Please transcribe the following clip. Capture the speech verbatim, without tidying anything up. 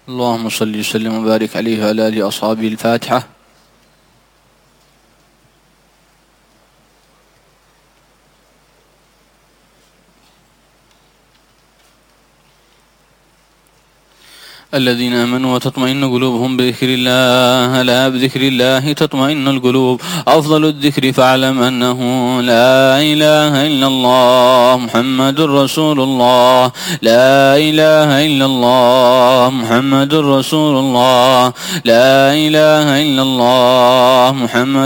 اللهم صل وسلم وبارك عليه وعلى آله وأصحابه. الفاتحة. الذين آمنوا وتطمئن قلوبهم بذكر الله، ألا بذكر الله تطمئن القلوب. أفضل الذكر فاعلم أنه لا إله إلا الله محمد رسول الله، لا إله إلا الله محمد رسول الله، لا إله إلا الله محمد